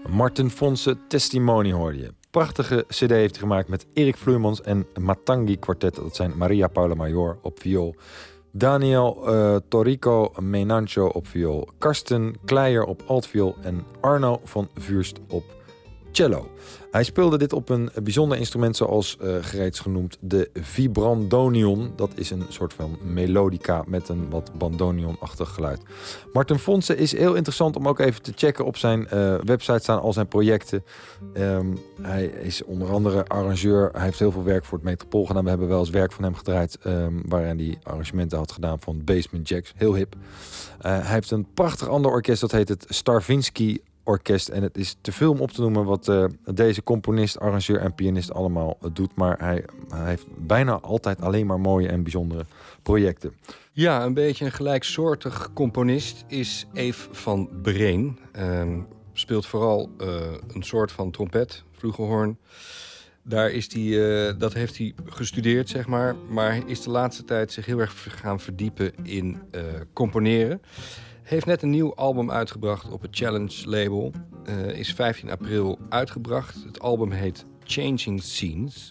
Martin Fonse, Testimony hoorde je. Prachtige cd heeft hij gemaakt met Erik Vloeimans en Matangi Quartet. Dat zijn Maria Paula Major op viool, Daniel Torrico Menancho op viool, Karsten Kleijer op altviool en Arno van Vuurst op cello. Hij speelde dit op een bijzonder instrument zoals gereeds genoemd de vibrandonion. Dat is een soort van melodica met een wat bandoneon-achtig geluid. Martin Fonse is heel interessant om ook even te checken. Op zijn website staan al zijn projecten. Hij is onder andere arrangeur. Hij heeft heel veel werk voor het Metropool gedaan. We hebben wel eens werk van hem gedraaid waarin hij arrangementen had gedaan van Basement Jacks. Heel hip. Hij heeft een prachtig ander orkest, dat heet het Stravinsky Orkest. En het is te veel om op te noemen wat deze componist, arrangeur en pianist allemaal doet. Maar hij heeft bijna altijd alleen maar mooie en bijzondere projecten. Ja, een beetje een gelijksoortig componist is Eve van Breen. Speelt vooral een soort van trompet, flugelhoorn. Daar is dat heeft hij gestudeerd, zeg maar. Maar hij is de laatste tijd zich heel erg gaan verdiepen in componeren. Heeft net een nieuw album uitgebracht op het Challenge label. Is 15 april uitgebracht. Het album heet Changing Scenes.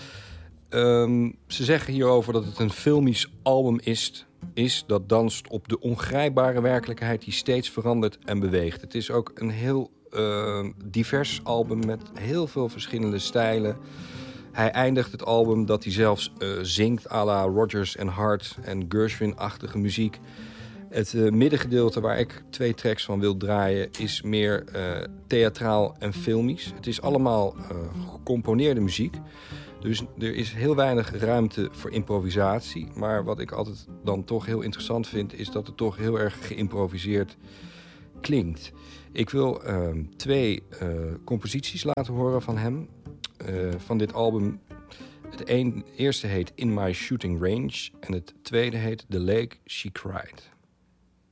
Ze zeggen hierover dat het een filmisch album is dat danst op de ongrijpbare werkelijkheid die steeds verandert en beweegt. Het is ook een heel divers album met heel veel verschillende stijlen. Hij eindigt het album dat hij zelfs zingt à la Rodgers en Hart en Gershwin-achtige muziek. Het middengedeelte waar ik 2 tracks van wil draaien is meer theatraal en filmisch. Het is allemaal gecomponeerde muziek. Dus er is heel weinig ruimte voor improvisatie. Maar wat ik altijd dan toch heel interessant vind, is dat het toch heel erg geïmproviseerd klinkt. Ik wil 2 composities laten horen van hem. Van dit album. Het eerste heet In My Shooting Range en het tweede heet The Lake She Cried.